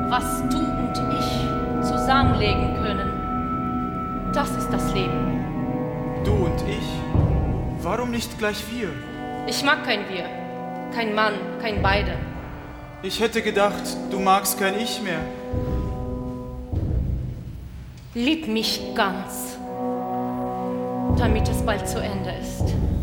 Was du und ich zusammenlegen können, das ist das Leben. Du und ich? Warum nicht gleich wir? Ich mag kein Wir, kein Mann, kein Beide. Ich hätte gedacht, du magst kein Ich mehr. Lieb mich ganz, damit es bald zu Ende ist.